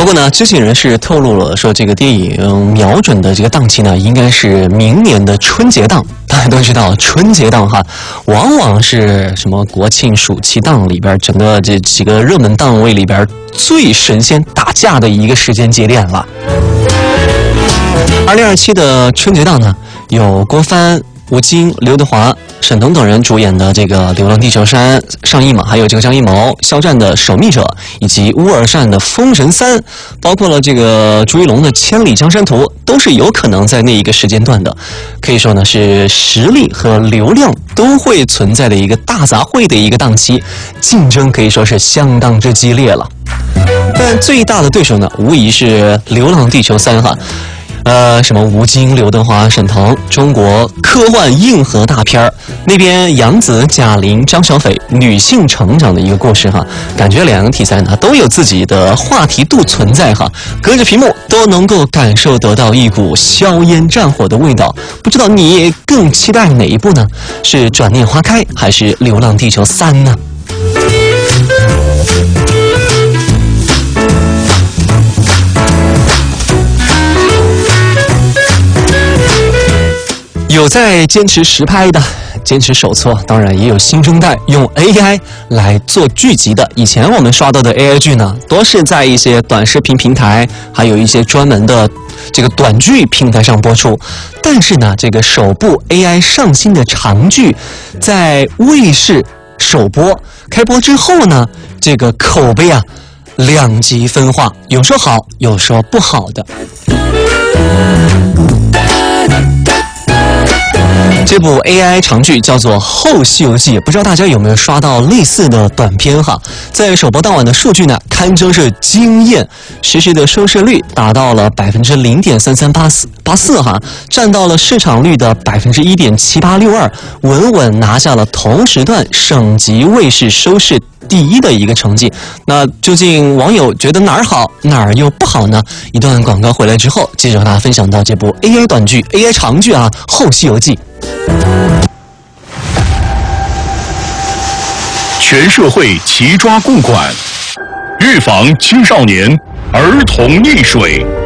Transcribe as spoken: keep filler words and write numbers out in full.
过呢，知情人士透露了说，这个电影瞄准的这个档期呢，应该是明年的春节档。大家都知道，春节档哈，往往是什么国庆暑期档里边整个这几个热门档位里边最神仙打架的一个时间节点了。二零二七的春节档呢，有郭帆、吴京、刘德华、沈腾等人主演的这个《流浪地球三》上映嘛，还有这个张艺谋、肖战的《守密者》，以及乌尔善的《封神三》，包括了这个朱一龙的《千里江山图》，都是有可能在那一个时间段的。可以说呢，是实力和流量都会存在的一个大杂烩的一个档期，竞争可以说是相当之激烈了。但最大的对手呢，无疑是《流浪地球三》哈。呃，什么吴京、刘德华、沈腾，中国科幻硬核大片儿。那边杨紫、贾玲、张小斐女性成长的一个故事哈，感觉两个题材呢都有自己的话题度存在哈，隔着屏幕都能够感受得到一股硝烟战火的味道。不知道你更期待哪一部呢？是《转念花开》还是《流浪地球三》呢？有在坚持实拍的，坚持手搓，当然也有新生代用 A I 来做剧集的。以前我们刷到的 A I 剧呢，多是在一些短视频平台，还有一些专门的这个短剧平台上播出。但是呢，这个首部 A I 上新的长剧，在卫视首播开播之后呢，这个口碑啊两极分化，有说好，有说不好的。这部 A I 长剧叫做《后西游记》，不知道大家有没有刷到类似的短片哈？在首播当晚的数据呢，堪称是惊艳，实时的收视率达到了百分之零点三三八四八四哈，占到了市场率的百分之一点七八六二，稳稳拿下了同时段省级卫视收视第一的一个成绩。那究竟网友觉得哪儿好，哪儿又不好呢？一段广告回来之后，接着和大家分享到这部 A I 短剧、A I 长剧啊，《后西游记》。 全社会齐抓共管，预防青少年儿童溺水。